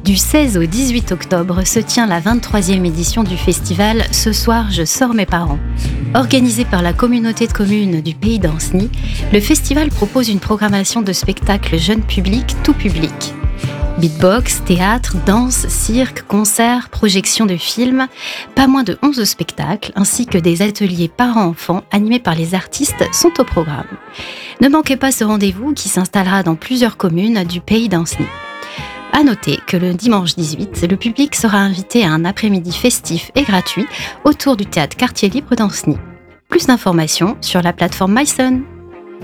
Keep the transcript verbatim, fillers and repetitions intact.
Du seize au dix-huit octobre se tient la vingt-troisième édition du festival Ce soir je sors mes parents. Organisé par la communauté de communes du Pays d'Ancenis, le festival propose une programmation de spectacles jeunes publics tout public. Beatbox, théâtre, danse, cirque, concerts, projections de films, pas moins de onze spectacles ainsi que des ateliers parents-enfants animés par les artistes sont au programme. Ne manquez pas ce rendez-vous qui s'installera dans plusieurs communes du Pays d'Ancenis. À noter que le dimanche dix-huit, le public sera invité à un après-midi festif et gratuit autour du théâtre Quartier Libre d'Ancenis. Plus d'informations sur la plateforme myson.